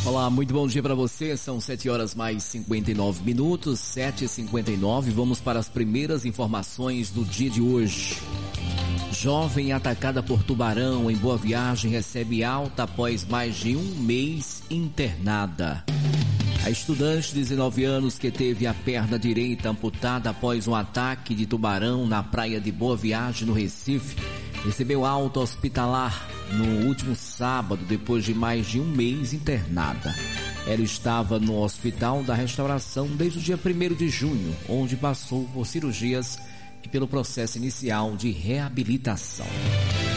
Olá, muito bom dia para você. São 7 horas mais 59 minutos, 7h59. Vamos para as primeiras informações do dia de hoje. Jovem atacada por tubarão em Boa Viagem recebe alta após mais de um mês internada. A estudante de 19 anos que teve a perna direita amputada após um ataque de tubarão na praia de Boa Viagem, no Recife, recebeu alta hospitalar no último sábado, depois de mais de um mês internada. Ela estava no Hospital da Restauração desde o dia 1º de junho, onde passou por cirurgias e pelo processo inicial de reabilitação.